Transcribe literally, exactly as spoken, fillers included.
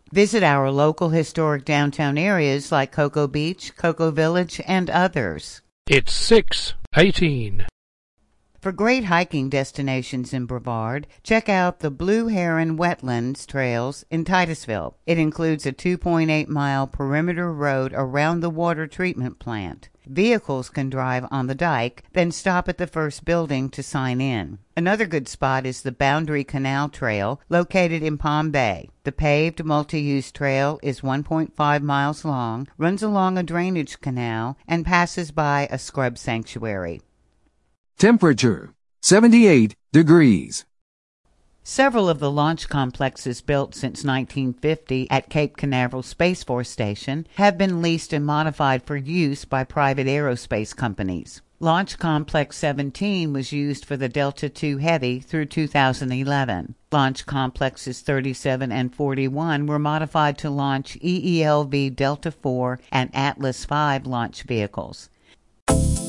Visit our local historic downtown areas like Cocoa Beach, Cocoa Village, and others. It's six eighteen. For great hiking destinations in Brevard, check out the Blue Heron Wetlands Trails in Titusville. It includes a two point eight mile perimeter road around the water treatment plant. Vehicles can drive on the dike, then stop at the first building to sign in. Another good spot is the Boundary Canal Trail, located in Palm Bay. The paved multi-use trail is one point five miles long, runs along a drainage canal, and passes by a scrub sanctuary. Temperature, seventy-eight degrees. Several of the launch complexes built since nineteen fifty at Cape Canaveral Space Force Station have been leased and modified for use by private aerospace companies. Launch Complex seventeen was used for the Delta two Heavy through two thousand eleven. Launch Complexes thirty-seven and forty-one were modified to launch E E L V Delta four and Atlas five launch vehicles.